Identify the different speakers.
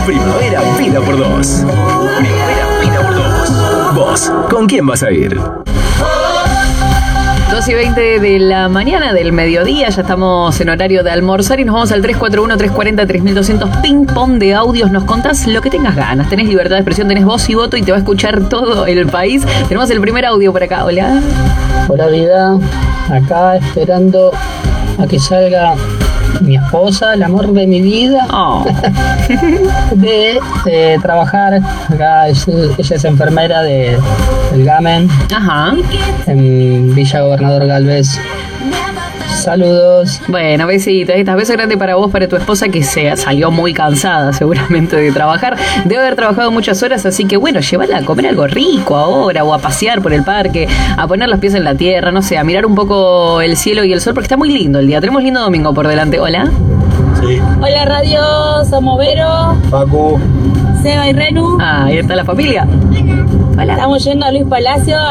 Speaker 1: Primavera vida por dos. Primavera vida por dos. Vos, ¿con quién vas a ir?
Speaker 2: 2:20 de la mañana del mediodía, ya estamos en horario de almorzar y nos vamos al 341-340-3200, ping pong de audios. Nos contás lo que tengas ganas, tenés libertad de expresión, tenés voz y voto y te va a escuchar todo el país. Tenemos el primer audio por acá, hola.
Speaker 3: Hola vida, acá esperando a que salga mi esposa, el amor de mi vida, de trabajar. Acá ella es enfermera del GAMEN.
Speaker 2: Ajá.
Speaker 3: En Villa Gobernador Galvez. Saludos.
Speaker 2: Bueno, besitos. Estas besos grandes para vos, para tu esposa, que se salió muy cansada seguramente de trabajar. Debe haber trabajado muchas horas, así que bueno, llévala a comer algo rico ahora, o a pasear por el parque, a poner los pies en la tierra, no sé, a mirar un poco el cielo y el sol, porque está muy lindo el día. Tenemos lindo domingo por delante. Hola.
Speaker 4: Sí.
Speaker 5: Hola radio, somos Vero,
Speaker 4: Paco.
Speaker 5: Seba y Renu.
Speaker 2: Ah, ahí está la familia. Hola.
Speaker 5: Estamos yendo a Luis Palacio